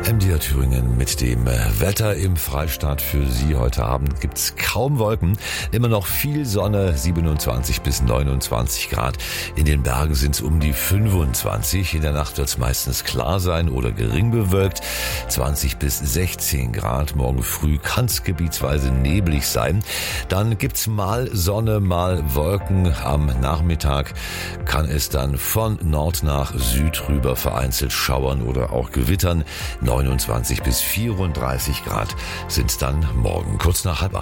MDR Thüringen mit dem Wetter im Freistaat für Sie. Heute Abend gibt's kaum Wolken, immer noch viel Sonne, 27 bis 29 Grad. In den Bergen sind's um die 25. In der Nacht wird's meistens klar sein oder gering bewölkt, 20 bis 16 Grad. Morgen früh kann's gebietsweise neblig sein. Dann gibt's mal Sonne, mal Wolken. Am Nachmittag kann es dann von Nord nach Süd rüber vereinzelt schauern oder auch gewittern. 29 bis 34 Grad sind's dann morgen, kurz nach 7:30.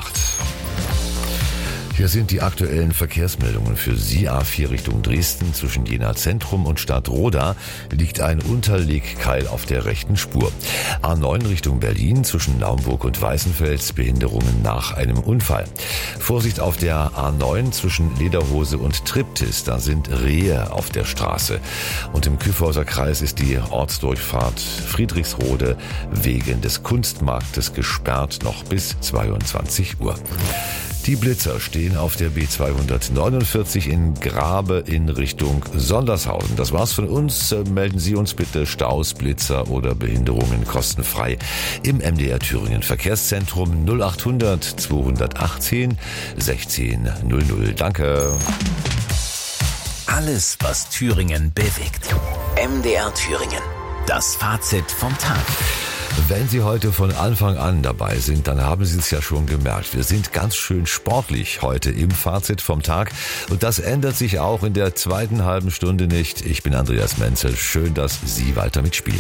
Hier sind die aktuellen Verkehrsmeldungen für Sie. A4 Richtung Dresden zwischen Jena Zentrum und Stadtroda liegt ein Unterlegkeil auf der rechten Spur. A9 Richtung Berlin zwischen Naumburg und Weißenfels Behinderungen nach einem Unfall. Vorsicht auf der A9 zwischen Lederhose und Triptis, da sind Rehe auf der Straße. Und im Kyffhäuser Kreis ist die Ortsdurchfahrt Friedrichsrode wegen des Kunstmarktes gesperrt noch bis 22 Uhr. Die Blitzer stehen auf der B249 in Grabe in Richtung Sondershausen. Das war's von uns. Melden Sie uns bitte Staus, Blitzer oder Behinderungen kostenfrei im MDR Thüringen Verkehrszentrum 0800 218 1600. Danke. Alles, was Thüringen bewegt. MDR Thüringen. Das Fazit vom Tag. Wenn Sie heute von Anfang an dabei sind, dann haben Sie es ja schon gemerkt. Wir sind ganz schön sportlich heute im Fazit vom Tag. Und das ändert sich auch in der zweiten halben Stunde nicht. Ich bin Andreas Menzel. Schön, dass Sie weiter mitspielen.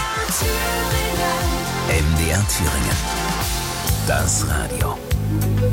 MDR Thüringen. Das Radio.